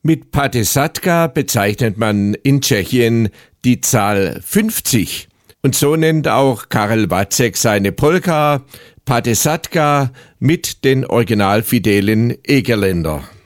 Mit Padesatka bezeichnet man in Tschechien die Zahl 50. Und so nennt auch Karel Vacek seine Polka Padesatka mit den originalfidelen Egerländer.